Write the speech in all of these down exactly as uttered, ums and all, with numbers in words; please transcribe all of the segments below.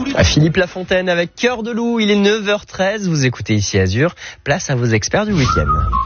À Philippe Lafontaine avec Cœur de loup, il est neuf heures treize, vous écoutez ici Azur, place à vos experts du week-end.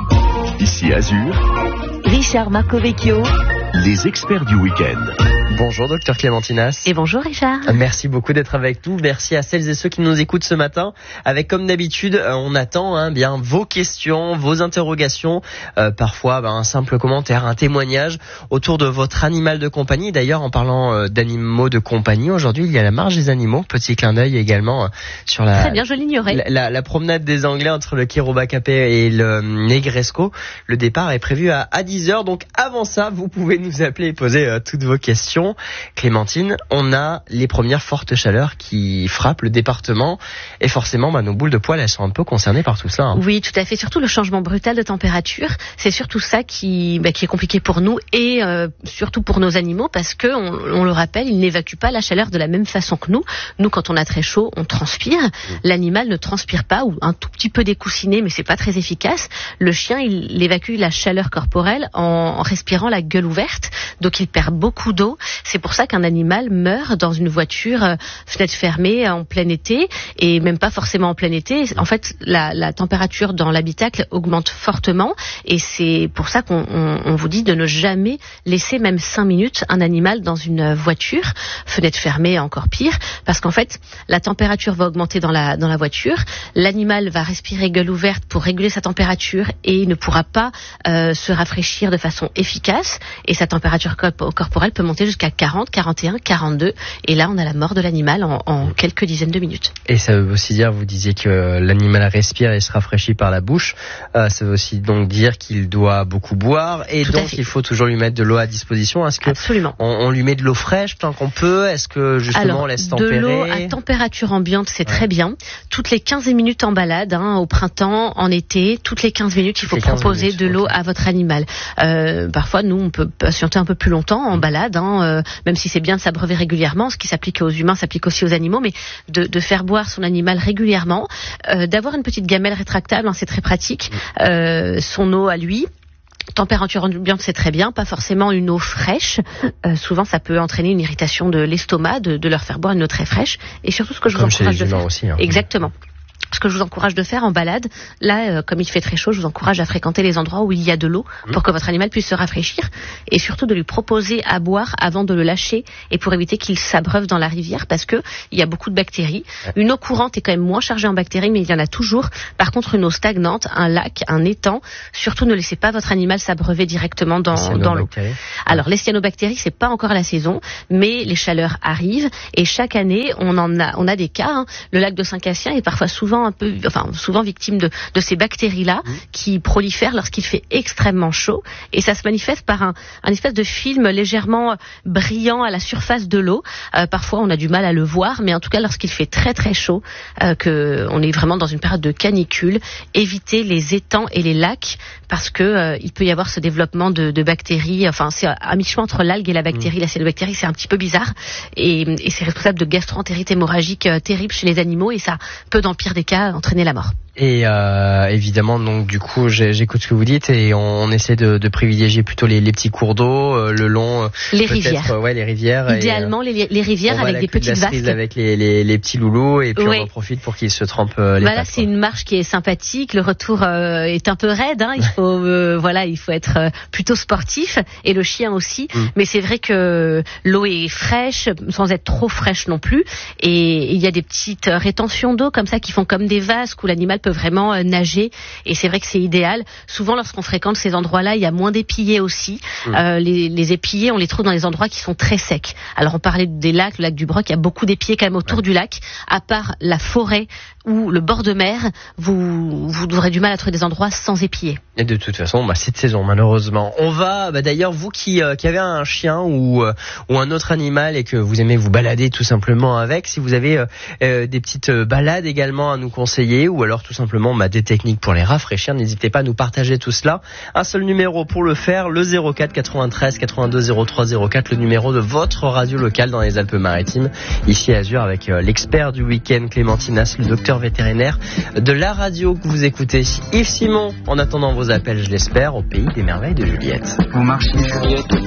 Ici Azur, Richard Marcovecchio, les experts du week-end. Bonjour docteur Clémentinas. Et bonjour Richard. Merci beaucoup d'être avec nous. Merci à celles et ceux qui nous écoutent ce matin. Avec comme d'habitude, on attend hein, bien vos questions, vos interrogations, euh, parfois ben, un simple commentaire, un témoignage autour de votre animal de compagnie. D'ailleurs, en parlant euh, d'animaux de compagnie, aujourd'hui il y a la marche des animaux. Petit clin d'œil également euh, sur la. Très bien, je l'ignorais. La, la, la promenade des Anglais entre le Kirobacapé et le Negresco. Le départ est prévu à, à dix heures. Donc avant ça, vous pouvez nous appeler et poser euh, toutes vos questions. Clémentine, on a les premières fortes chaleurs qui frappent le département et forcément bah, nos boules de poils elles sont un peu concernées par tout ça. Hein. Oui, tout à fait, surtout le changement brutal de température, c'est surtout ça qui, bah, qui est compliqué pour nous et euh, surtout pour nos animaux parce que on, on le rappelle, ils n'évacuent pas la chaleur de la même façon que nous. Nous, quand on a très chaud, on transpire. Mmh. L'animal ne transpire pas ou un tout petit peu découssiné, mais c'est pas très efficace. Le chien, il évacue la chaleur corporelle en, en respirant la gueule ouverte, donc il perd beaucoup d'eau. C'est pour ça qu'un animal meurt dans une voiture euh, fenêtre fermée en plein été et même pas forcément en plein été. En fait, la, la température dans l'habitacle augmente fortement et c'est pour ça qu'on on, on vous dit de ne jamais laisser même cinq minutes un animal dans une voiture, fenêtre fermée encore pire, parce qu'en fait, la température va augmenter dans la, dans la voiture, l'animal va respirer gueule ouverte pour réguler sa température et il ne pourra pas euh, se rafraîchir de façon efficace et sa température corporelle peut monter jusqu'à quarante, quarante et un, quarante-deux et là on a la mort de l'animal en, en quelques dizaines de minutes. Et ça veut aussi dire, vous disiez que l'animal respire et se rafraîchit par la bouche, euh, ça veut aussi donc dire qu'il doit beaucoup boire et Tout donc il faut toujours lui mettre de l'eau à disposition. Est-ce que Absolument. On, on lui met de l'eau fraîche tant qu'on peut? Est-ce que justement Alors, on laisse tempérer? De l'eau à température ambiante, c'est ouais. très bien. Toutes les quinze minutes en balade, hein, au printemps, en été, toutes les quinze minutes, il faut proposer minutes, de l'eau okay. à votre animal. Euh, parfois, nous, on peut patienter un peu plus longtemps en mmh. balade, hein, euh, même si c'est bien de s'abreuver régulièrement, ce qui s'applique aux humains s'applique aussi aux animaux, mais de, de faire boire son animal régulièrement, euh, d'avoir une petite gamelle rétractable, hein, c'est très pratique, euh, son eau à lui. Température ambiante, c'est très bien, pas forcément une eau fraîche. Euh, souvent, ça peut entraîner une irritation de l'estomac, de, de leur faire boire une eau très fraîche. Et surtout, ce que je Comme vous encourage de faire. Aussi, hein. Exactement. Ce que je vous encourage de faire en balade, là, euh, comme il fait très chaud, je vous encourage à fréquenter les endroits où il y a de l'eau pour que votre animal puisse se rafraîchir et surtout de lui proposer à boire avant de le lâcher et pour éviter qu'il s'abreuve dans la rivière parce que il y a beaucoup de bactéries. Une eau courante est quand même moins chargée en bactéries, mais il y en a toujours. Par contre, une eau stagnante, un lac, un étang, surtout ne laissez pas votre animal s'abreuver directement dans, dans l'eau. Alors, les cyanobactéries, c'est pas encore la saison, mais les chaleurs arrivent et chaque année, on en a, on a des cas. Hein. Le lac de Saint-Cassien est parfois souvent un peu, enfin souvent victime de, de ces bactéries-là mmh. qui prolifèrent lorsqu'il fait extrêmement chaud et ça se manifeste par un, un espèce de film légèrement brillant à la surface de l'eau. Euh, parfois on a du mal à le voir, mais en tout cas lorsqu'il fait très très chaud, euh, que on est vraiment dans une période de canicule, évitez les étangs et les lacs parce que euh, il peut y avoir ce développement de, de bactéries. Enfin c'est à mi-chemin entre l'algue et la bactérie. Mmh. La cyanobactérie c'est un petit peu bizarre et, et c'est responsable de gastroentérite hémorragique euh, terrible chez les animaux et ça peut dans le pire des cas entraîner la mort. Et euh, évidemment, donc du coup, j'écoute ce que vous dites et on, on essaie de, de privilégier plutôt les, les petits cours d'eau, euh, le long, euh, les rivières. Euh, ouais, les rivières. Idéalement, et, euh, les, les rivières avec des petites vasques. Avec les, les, les petits loulous et puis oui. on en profite pour qu'ils se trempent euh, les Voilà, pattes, c'est une marche qui est sympathique. Le retour euh, est un peu raide. Hein. Il faut, euh, voilà, il faut être euh, plutôt sportif et le chien aussi. Mm. Mais c'est vrai que l'eau est fraîche, sans être trop fraîche non plus. Et il y a des petites rétentions d'eau comme ça qui font comme des vasques où l'animal peut vraiment euh, nager. Et c'est vrai que c'est idéal. Souvent, lorsqu'on fréquente ces endroits-là, il y a moins d'épillets aussi. Mmh. Euh, les, les épillets, on les trouve dans les endroits qui sont très secs. Alors, on parlait des lacs, le lac du Broc, il y a beaucoup d'épillets quand même autour ouais. du lac. À part la forêt ou le bord de mer, vous, vous aurez du mal à trouver des endroits sans épillets. Et de toute façon, bah, cette saison, malheureusement. On va, bah, d'ailleurs, vous qui, euh, qui avez un chien ou, euh, ou un autre animal et que vous aimez vous balader tout simplement avec, si vous avez euh, euh, des petites balades également à nous conseiller ou alors tout simplement bah, des techniques pour les rafraîchir, n'hésitez pas à nous partager tout cela. Un seul numéro pour le faire, le zéro quatre quatre-vingt-treize quatre-vingt-deux zéro trois zéro quatre, le numéro de votre radio locale dans les Alpes-Maritimes, ici à Azur avec euh, l'expert du week-end Clémentinas, le docteur vétérinaire de la radio que vous écoutez, Yves Simon. En attendant vos appels, je l'espère, au pays des merveilles de Juliette. Bon marché Juliette.